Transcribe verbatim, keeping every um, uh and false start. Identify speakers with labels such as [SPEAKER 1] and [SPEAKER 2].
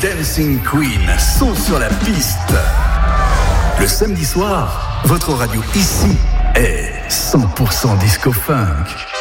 [SPEAKER 1] Dancing Queen sont sur la piste. Le samedi soir, votre radio ici est cent pour cent disco funk.